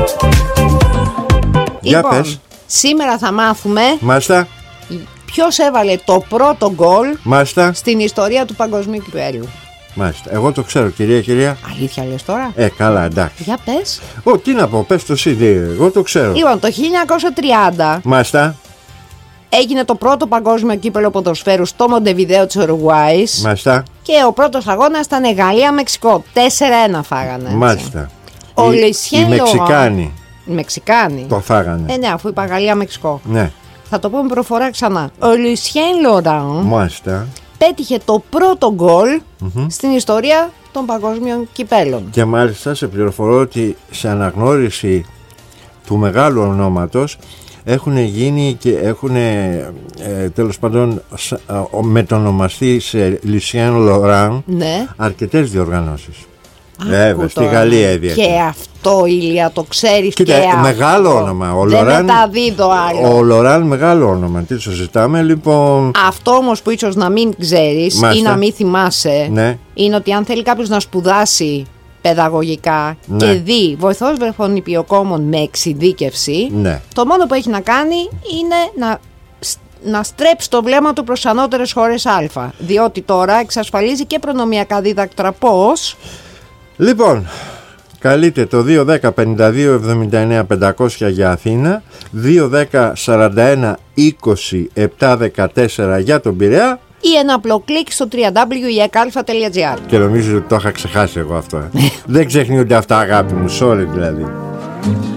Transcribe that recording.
Για Λοιπόν, πες. σήμερα θα μάθουμε Μάλιστα. ποιος έβαλε το πρώτο γκολ Μάλιστα. στην ιστορία του παγκοσμίου κυπέλλου. Μάλιστα. Εγώ το ξέρω, κυρία. Αλήθεια λες τώρα? Καλά, εντάξει. Για πες. Τι να πω, πες το CD. Εγώ το ξέρω. Λοιπόν, το 1930 Μάλιστα. έγινε το πρώτο παγκόσμιο κύπελλο ποδοσφαίρου στο Μοντεβιδέο της Ουρουγουάης. Μάλιστα. Και ο πρώτος αγώνας ήταν Γαλλία-Μεξικό. 4-1 φάγανε. έτσι. Μάλιστα. Ο Οι Λεσιέν Μεξικάνοι Οι Μεξικάνοι. το φάγανε. Ναι, αφού είπα Γαλλία-Μεξικό. Ναι. Θα το πω με προφορά ξανά. Ο Λεσιέν Λοράν Μάλιστα. πέτυχε το πρώτο γκολ στην ιστορία των παγκόσμιων κυπέλλων. Και μάλιστα σε πληροφορώ ότι σε αναγνώριση του μεγάλου ονόματος έχουν γίνει και έχουν τέλος πάντων μετονομαστεί σε Λισιέν Λοράν Ναι. αρκετές διοργανώσεις. Άκου Βέβαια, στη τώρα. Γαλλία ιδιαίτερα. Και αυτό, Ηλία, το ξέρεις. Κοίτα, και μεγάλο αυτό. όνομα. Ο Δεν Λοράν, μεταδίδω άλλο. ο Λοράν μεγάλο όνομα. Τι το συζητάμε, λοιπόν. Αυτό όμως που ίσως να μην ξέρεις ή Μάλιστα. να μην θυμάσαι, Ναι. είναι ότι αν θέλει κάποιος να σπουδάσει παιδαγωγικά Ναι. και δει βοηθός βρεφονιπιοκόμων με εξειδίκευση, Ναι. το μόνο που έχει να κάνει είναι να στρέψει το βλέμμα του προς ανώτερες χώρες Α. Διότι τώρα εξασφαλίζει και προνομιακά δίδακτρα πώς. Λοιπόν, καλείτε το 210-52-79-500 για Αθήνα, 210-41-20-714 για τον Πειραιά. Ή ένα απλό κλικ στο www.ekalfa.gr. Και νομίζω ότι το είχα ξεχάσει εγώ αυτό. Δεν ξεχνιούνται αυτά, αγάπη μου, sorry δηλαδή.